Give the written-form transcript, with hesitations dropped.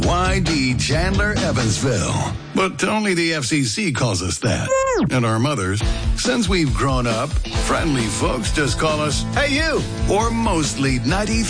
YD Chandler Evansville. But only the FCC calls us that. And our mothers, since we've grown up, friendly folks just call us, "Hey you," or mostly 93.